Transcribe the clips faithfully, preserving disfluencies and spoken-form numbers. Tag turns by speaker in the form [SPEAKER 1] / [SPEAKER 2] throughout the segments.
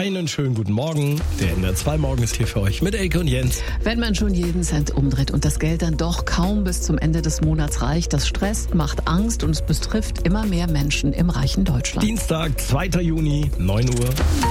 [SPEAKER 1] Einen schönen guten Morgen. Der N D R zwei Morgen ist hier für euch mit Elke und Jens.
[SPEAKER 2] Wenn man schon jeden Cent umdreht und das Geld dann doch kaum bis zum Ende des Monats reicht, das stresst, macht Angst und es betrifft immer mehr Menschen im reichen Deutschland.
[SPEAKER 1] Dienstag, zweiter Juni, neun Uhr.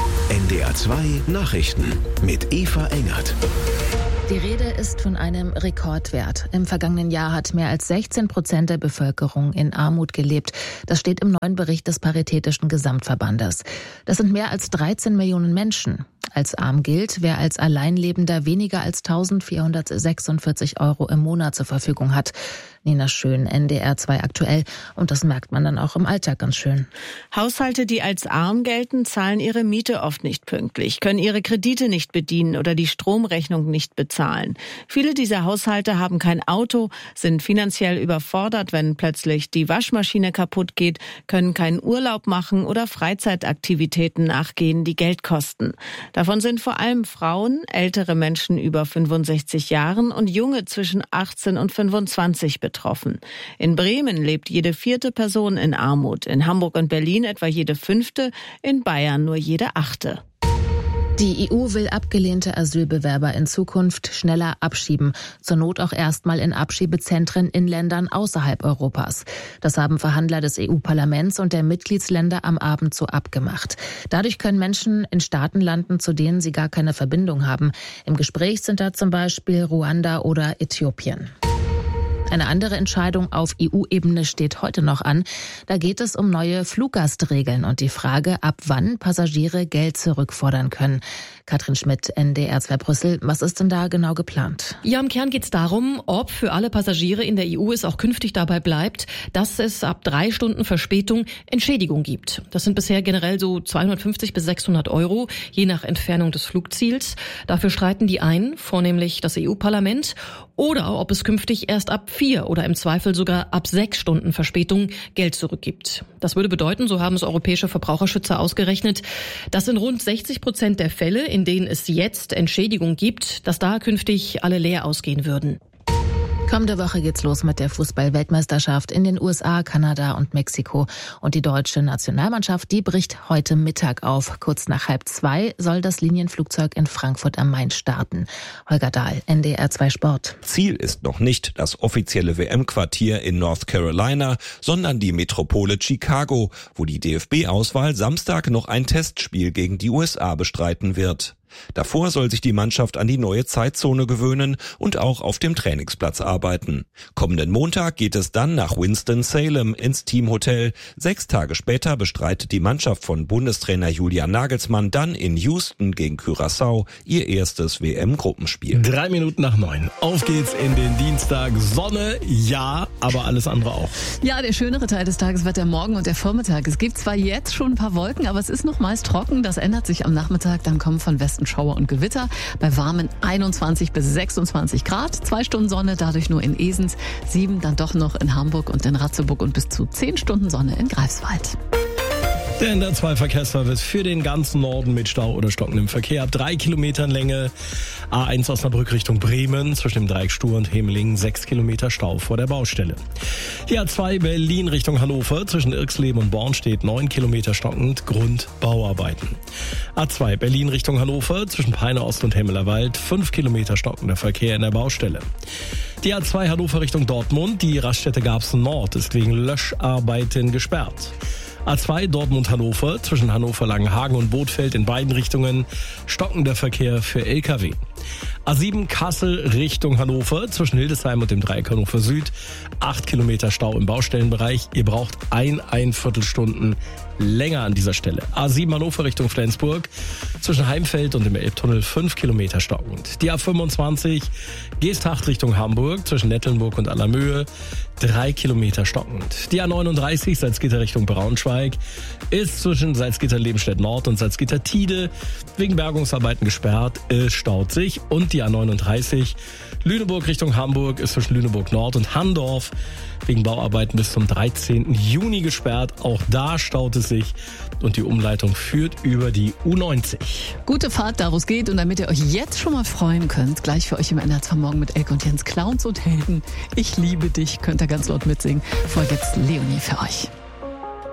[SPEAKER 3] N D R zwei Nachrichten mit Eva Engert.
[SPEAKER 4] Die Rede ist von einem Rekordwert. Im vergangenen Jahr hat mehr als sechzehn Prozent der Bevölkerung in Armut gelebt. Das steht im neuen Bericht des Paritätischen Gesamtverbandes. Das sind mehr als dreizehn Millionen Menschen. Als arm gilt, wer als Alleinlebender weniger als eintausendvierhundertsechsundvierzig Euro im Monat zur Verfügung hat. Nina Schön, N D R zwei aktuell. Und das merkt man dann auch im Alltag ganz schön.
[SPEAKER 5] Haushalte, die als arm gelten, zahlen ihre Miete oft nicht pünktlich, können ihre Kredite nicht bedienen oder die Stromrechnung nicht bezahlen. Viele dieser Haushalte haben kein Auto, sind finanziell überfordert, wenn plötzlich die Waschmaschine kaputt geht, können keinen Urlaub machen oder Freizeitaktivitäten nachgehen, die Geld kosten. Davon sind vor allem Frauen, ältere Menschen über fünfundsechzig Jahren und Junge zwischen achtzehn und fünfundzwanzig betroffen. In Bremen lebt jede vierte Person in Armut, in Hamburg und Berlin etwa jede fünfte, in Bayern nur jede achte.
[SPEAKER 4] Die E U will abgelehnte Asylbewerber in Zukunft schneller abschieben, zur Not auch erstmal in Abschiebezentren in Ländern außerhalb Europas. Das haben Verhandler des E U-Parlaments und der Mitgliedsländer am Abend so abgemacht. Dadurch können Menschen in Staaten landen, zu denen sie gar keine Verbindung haben. Im Gespräch sind da zum Beispiel Ruanda oder Äthiopien. Eine andere Entscheidung auf E U-Ebene steht heute noch an. Da geht es um neue Fluggastregeln und die Frage, ab wann Passagiere Geld zurückfordern können. Katrin Schmidt, N D R zwei Brüssel. Was ist denn da genau geplant?
[SPEAKER 6] Ja, im Kern geht es darum, ob für alle Passagiere in der E U es auch künftig dabei bleibt, dass es ab drei Stunden Verspätung Entschädigung gibt. Das sind bisher generell so zweihundertfünfzig bis sechshundert Euro, je nach Entfernung des Flugziels. Dafür streiten die einen, vornehmlich das E U-Parlament, oder ob es künftig erst ab vier oder im Zweifel sogar ab sechs Stunden Verspätung Geld zurückgibt. Das würde bedeuten, so haben es europäische Verbraucherschützer ausgerechnet, dass in rund sechzig Prozent der Fälle, in denen es jetzt Entschädigung gibt, dass da künftig alle leer ausgehen würden.
[SPEAKER 4] Kommende Woche geht's los mit der Fußball-Weltmeisterschaft in den U S A, Kanada und Mexiko. Und die deutsche Nationalmannschaft, die bricht heute Mittag auf. Kurz nach halb zwei soll das Linienflugzeug in Frankfurt am Main starten. Holger Dahl, N D R zwei Sport.
[SPEAKER 7] Ziel ist noch nicht das offizielle W M-Quartier in North Carolina, sondern die Metropole Chicago, wo die D F B-Auswahl Samstag noch ein Testspiel gegen die U S A bestreiten wird. Davor soll sich die Mannschaft an die neue Zeitzone gewöhnen und auch auf dem Trainingsplatz arbeiten. Kommenden Montag geht es dann nach Winston-Salem ins Teamhotel. Sechs Tage später bestreitet die Mannschaft von Bundestrainer Julian Nagelsmann dann in Houston gegen Curaçao ihr erstes W M-Gruppenspiel.
[SPEAKER 1] Drei Minuten nach neun. Auf geht's in den Dienstag. Sonne, ja, aber alles andere auch.
[SPEAKER 2] Ja, der schönere Teil des Tages wird der Morgen und der Vormittag. Es gibt zwar jetzt schon ein paar Wolken, aber es ist noch meist trocken. Das ändert sich am Nachmittag. Dann kommen von Westen Schauer und Gewitter bei warmen einundzwanzig bis sechsundzwanzig Grad. Zwei Stunden Sonne, dadurch nur in Esens. Sieben dann doch noch in Hamburg und in Ratzeburg und bis zu zehn Stunden Sonne in Greifswald.
[SPEAKER 1] Der N D R zwei Verkehrsservice für den ganzen Norden mit Stau oder stockendem Verkehr ab drei Kilometern Länge. A eins Osnabrück Richtung Bremen, zwischen dem Dreieck Stur und Hemelingen sechs Kilometer Stau vor der Baustelle. Die A zwei Berlin Richtung Hannover, zwischen Irxleben und Born steht neun Kilometer stockend, Grund Bauarbeiten. A zwei Berlin Richtung Hannover, zwischen Peine Ost und Hemmelerwald, fünf Kilometer stockender Verkehr in der Baustelle. Die A zwei Hannover Richtung Dortmund, die Raststätte Garbsen Nord ist wegen Löscharbeiten gesperrt. A zwei Dortmund-Hannover, zwischen Hannover-Langenhagen und Bothfeld in beiden Richtungen, stockender Verkehr für L K W. A sieben Kassel Richtung Hannover, zwischen Hildesheim und dem Dreieck Hannover Süd, acht Kilometer Stau im Baustellenbereich. Ihr braucht ein, ein Viertelstunden länger an dieser Stelle. A sieben Hannover Richtung Flensburg, zwischen Heimfeld und dem Elbtunnel fünf Kilometer stockend. Die A fünfundzwanzig Geesthacht Richtung Hamburg, zwischen Nettelnburg und Allermöhe, drei Kilometer stockend. Die A neununddreißig Salzgitter Richtung Braunschweig ist zwischen Salzgitter-Lebenstedt Nord und Salzgitter-Tide wegen Bergungsarbeiten gesperrt. Es staut sich. Und die A neununddreißig Lüneburg Richtung Hamburg ist zwischen Lüneburg Nord und Handorf wegen Bauarbeiten bis zum dreizehnten Juni gesperrt. Auch da staut es sich und die Umleitung führt über die U neunzig.
[SPEAKER 2] Gute Fahrt, da wo es geht. Und damit ihr euch jetzt schon mal freuen könnt, gleich für euch im N D R zwei Morgen mit Elke und Jens, Clowns und Helden. Ich liebe dich, könnt ihr ganz laut mitsingen. Vorher gibt's Leonie für euch.